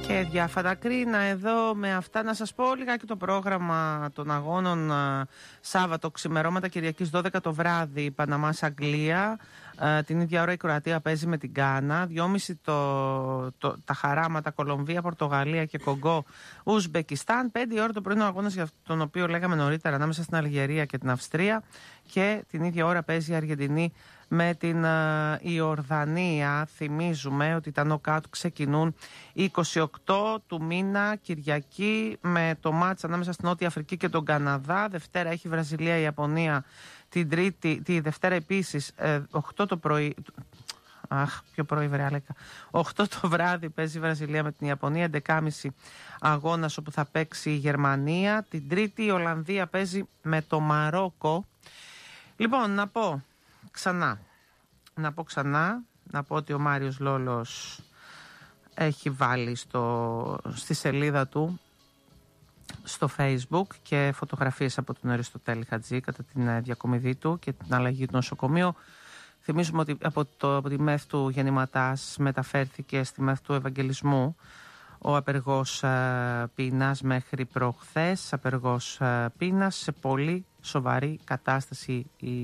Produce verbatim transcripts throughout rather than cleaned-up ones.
Και διάφορα κρίνα εδώ. Με αυτά να σας πω λιγάκι το πρόγραμμα των αγώνων. Σάββατο ξημερώματα Κυριακής δώδεκα το βράδυ Παναμάς Αγγλία. Την ίδια ώρα η Κροατία παίζει με την Γκάνα. δυόμιση το, το, τα χαράματα Κολομβία, Πορτογαλία και Κογκό Ουσμπεκιστάν. πέντε η ώρα το πρωί ο αγώνας για τον οποίο λέγαμε νωρίτερα ανάμεσα στην Αλγερία και την Αυστρία. Και την ίδια ώρα παίζει η Αργεντινή με την uh, Ιορδανία. Θυμίζουμε ότι τα νοκάουτ ξεκινούν είκοσι οκτώ του μήνα Κυριακή με το μάτς ανάμεσα στην Νότια Αφρική και τον Καναδά. Δευτέρα έχει Βραζιλία, Ιαπωνία. Την Τρίτη, τη Δευτέρα επίσης ε, οκτώ το πρωί. Αχ, πιο πρωί βρεάλεκα. οκτώ το βράδυ παίζει η Βραζιλία με την Ιαπωνία. έντεκα και μισή αγώνας όπου θα παίξει η Γερμανία. Την Τρίτη η Ολλανδία παίζει με το Μαρόκο. Λοιπόν, να πω ξανά. Να πω ξανά. Να πω ότι ο Μάριος Λόλος έχει βάλει στο, στη σελίδα του στο Facebook και φωτογραφίες από τον Αριστοτέλη Χατζή κατά την διακομιδή του και την αλλαγή του νοσοκομείου. Θυμίζουμε ότι από, το, από τη ΜΕΘ του Γεννηματάς μεταφέρθηκε στη ΜΕΘ του Ευαγγελισμού ο απεργός ε, πείνας μέχρι προχθές. Απεργός ε, πείνας σε πολύ σοβαρή κατάσταση η,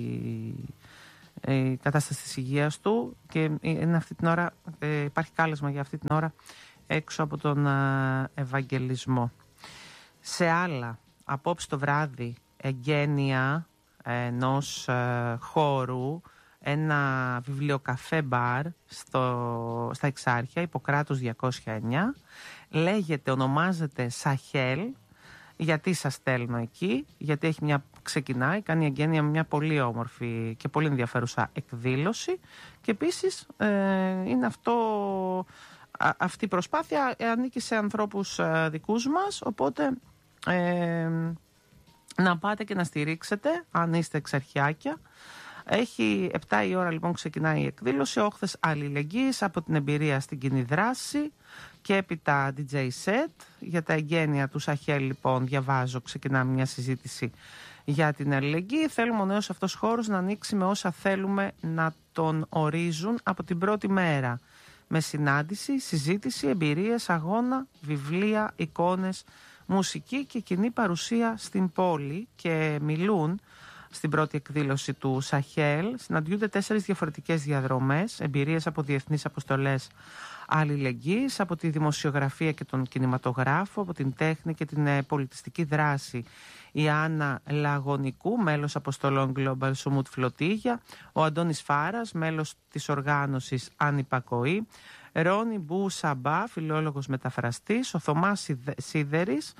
η κατάσταση της υγείας του και είναι αυτή την ώρα, ε, υπάρχει κάλεσμα για αυτή την ώρα έξω από τον ε, Ευαγγελισμό. Σε άλλα, απόψε το βράδυ, εγγένεια ενός ε, χώρου, ένα βιβλιοκαφέ μπαρ στο, στα Εξάρχεια, Ιπποκράτους διακόσια εννιά. Λέγεται, ονομάζεται Σαχέλ. Γιατί σας στέλνω εκεί? Γιατί έχει μια, ξεκινάει, κάνει εγγένεια με μια πολύ όμορφη και πολύ ενδιαφέρουσα εκδήλωση. Και επίσης ε, είναι αυτό... αυτή η προσπάθεια ανήκει σε ανθρώπους ε, δικούς μας, οπότε ε, να πάτε και να στηρίξετε αν είστε εξαρχιάκια. Έχει επτά η ώρα λοιπόν ξεκινάει η εκδήλωση, όχθες αλληλεγγύης από την εμπειρία στην κοινή δράση και έπειτα ντι τζέι set. Για τα εγγένεια του Σαχέλ λοιπόν διαβάζω, ξεκινάμε μια συζήτηση για την αλληλεγγύη. Θέλουμε ο νέος αυτός χώρος να ανοίξει με όσα θέλουμε να τον ορίζουν από την πρώτη μέρα. Με συνάντηση, συζήτηση, εμπειρίες, αγώνα, βιβλία, εικόνες, μουσική και κοινή παρουσία στην πόλη. Και μιλούν στην πρώτη εκδήλωση του Σαχέλ. Συναντιούνται τέσσερις διαφορετικές διαδρομές, εμπειρίες από διεθνείς αποστολές αλληλεγγύης, από τη δημοσιογραφία και τον κινηματογράφο, από την τέχνη και την πολιτιστική δράση. Η Άννα Λαγωνικού, μέλος αποστολών Global Summit Flotilla, ο Αντώνης Φάρας, μέλος της οργάνωσης Ανυπακοή, Ρόνι Μπού Σαμπά, φιλόλογος μεταφραστής, ο Θωμάς Σίδερης,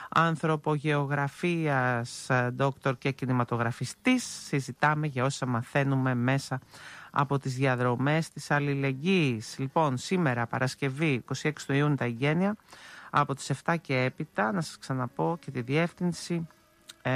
ανθρωπογεωγραφίας δόκτωρ και κινηματογραφιστής. Συζητάμε για όσα μαθαίνουμε μέσα από τις διαδρομές της αλληλεγγύης. Λοιπόν, σήμερα Παρασκευή είκοσι έξι του Ιούνιου τα εγγένεια από τις επτά και έπειτα. Να σας ξαναπώ και τη διεύθυνση. Ε,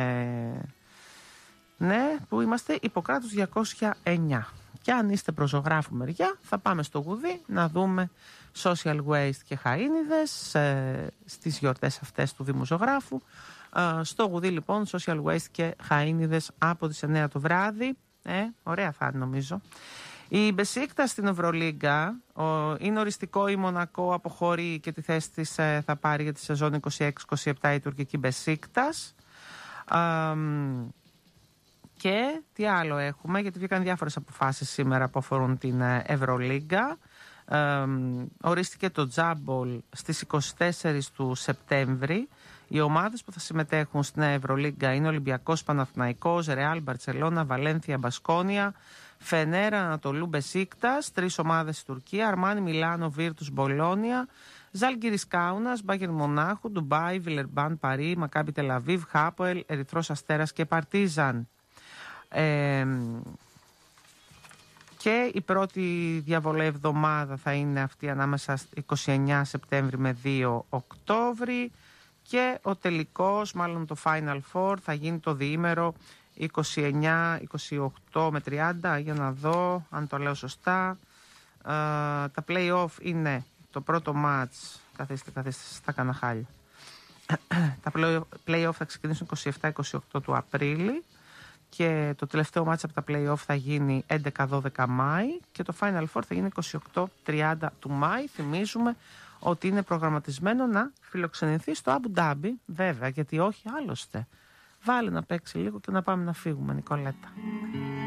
ναι, που είμαστε Ιπποκράτους διακόσια εννιά. Και αν είστε προσωγράφου μεριά, θα πάμε στο Γουδί να δούμε social waste και χαΐνιδες ε, στις γιορτές αυτές του Δήμου Ζωγράφου. Ε, στο Γουδί λοιπόν social waste και χαΐνιδες από τις εννιά το βράδυ. Ε, ωραία θα είναι νομίζω. Η Μπεσίκτα στην Ευρωλίγκα ο, είναι οριστικό, η Μονακό αποχωρεί και τη θέση της ε, θα πάρει για τη σεζόν είκοσι έξι είκοσι επτά η τουρκική Μπεσίκτας. Ε, Και τι άλλο έχουμε, γιατί βγήκαν διάφορες αποφάσεις σήμερα που αφορούν την Ευρωλίγκα. Ε, ορίστηκε το Τζάμπολ στις είκοσι τέσσερις του Σεπτέμβρη. Οι ομάδες που θα συμμετέχουν στην Ευρωλίγκα είναι Ολυμπιακός, Παναθηναϊκός, Ρεάλ, Μπαρτσελώνα, Βαλένθια, Μπασκόνια, Φενέρα, Ανατολού, Μπεσίκτας. Τρεις ομάδες στη Τουρκία, Αρμάνι, Μιλάνο, Βίρτους, Μπολόνια, Ζάλγκιρις Κάουνας, Μπάγερν Μονάχου, Ντουμπάι, Βιλερμπάν, Παρί, Μακάμπι Τελαβίβ, Χάποελ, Ερυθρός Αστέρας και Παρτίζαν. Ε, και η πρώτη διαβολή εβδομάδα θα είναι αυτή ανάμεσα είκοσι εννιά Σεπτέμβρη με δύο Οκτώβρη και ο τελικός, μάλλον το Final Four, θα γίνει το διήμερο είκοσι εννιά είκοσι οκτώ με τριάντα, για να δω αν το λέω σωστά. ε, τα play-off είναι το πρώτο match, καθίστε καθίστε στα κάνα χάλια. Τα play-off θα ξεκινήσουν είκοσι επτά είκοσι οκτώ του Απρίλη και το τελευταίο μάτς από τα play-off θα γίνει έντεκα δώδεκα Μάη και το Final Four θα γίνει είκοσι οκτώ τριάντα του Μάη. Θυμίζουμε ότι είναι προγραμματισμένο να φιλοξενηθεί στο Αμπου Ντάμπι, βέβαια, γιατί όχι άλλωστε. Βάλε να παίξει λίγο και να πάμε να φύγουμε, Νικολέτα.